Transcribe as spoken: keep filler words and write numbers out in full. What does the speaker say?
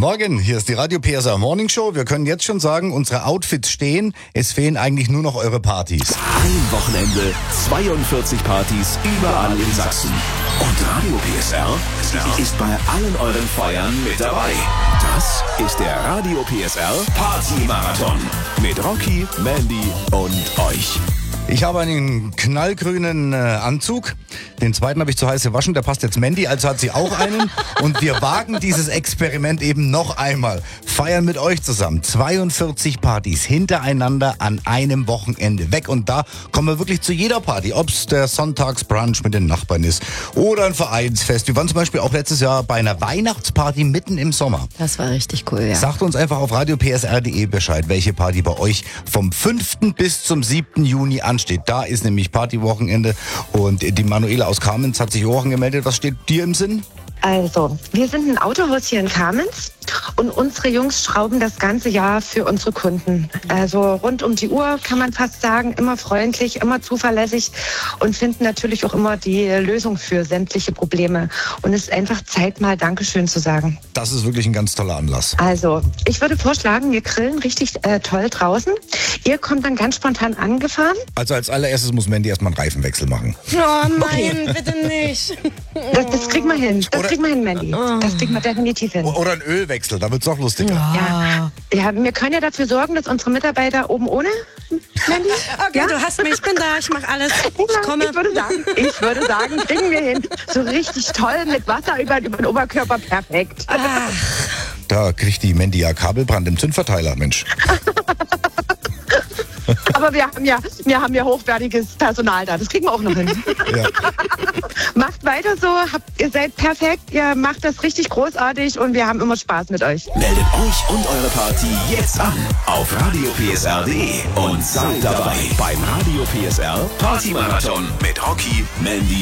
Morgen, hier ist die Radio P S R Morning Show. Wir können jetzt schon sagen, unsere Outfits stehen. Es fehlen eigentlich nur noch eure Partys. Ein Wochenende, zweiundvierzig Partys überall in Sachsen. Und Radio P S R ist bei allen euren Feiern mit dabei. Das ist der Radio P S R Party-Marathon mit Rocky, Mandy und euch. Ich habe einen knallgrünen äh, Anzug. Den zweiten habe ich zu heiß gewaschen. Der passt jetzt Mandy, also hat sie auch einen. Und wir wagen dieses Experiment eben noch einmal. Feiern mit euch zusammen. zweiundvierzig Partys hintereinander an einem Wochenende weg. Und da kommen wir wirklich zu jeder Party. Ob es der Sonntagsbrunch mit den Nachbarn ist oder ein Vereinsfest. Wir waren zum Beispiel auch letztes Jahr bei einer Weihnachtsparty mitten im Sommer. Das war richtig cool, ja. Sagt uns einfach auf radio p s r punkt d e Bescheid, welche Party bei euch vom fünften bis zum siebten Juni ansteht. Da ist nämlich Partywochenende und die Manuela aus Kamenz hat sich auch angemeldet. Was steht dir im Sinn? Also, wir sind ein Autohaus hier in Kamenz und unsere Jungs schrauben das ganze Jahr für unsere Kunden. Also rund um die Uhr kann man fast sagen, immer freundlich, immer zuverlässig und finden natürlich auch immer die Lösung für sämtliche Probleme. Und es ist einfach Zeit, mal Dankeschön zu sagen. Das ist wirklich ein ganz toller Anlass. Also, ich würde vorschlagen, wir grillen richtig äh, toll draußen. Ihr kommt dann ganz spontan angefahren. Also als allererstes muss Mandy erstmal einen Reifenwechsel machen. Oh nein, bitte nicht. Das, das kriegen wir hin. Das Oder- kriegen wir hin, Mandy. Das kriegen wir definitiv hin. Oder ein Ölwechsel, da wird's noch lustiger. Ja. ja, wir können ja dafür sorgen, dass unsere Mitarbeiter oben ohne, Mandy? Okay, ja? du hast mich, ich bin da, ich mach alles. Ich komme. Ich würde sagen, ich würde sagen, kriegen wir hin. So richtig toll mit Wasser über, über den Oberkörper, perfekt. Da kriegt die Mandy ja Kabelbrand im Zündverteiler, Mensch. Aber wir haben ja, wir haben ja hochwertiges Personal da. Das kriegen wir auch noch hin. Ja. Macht weiter so. Habt, ihr seid perfekt. Ihr macht das richtig großartig und wir haben immer Spaß mit euch. Meldet euch und eure Party jetzt an auf radio p s r punkt d e und seid dabei beim Radio P S R Party-Marathon mit Rocky, Mandy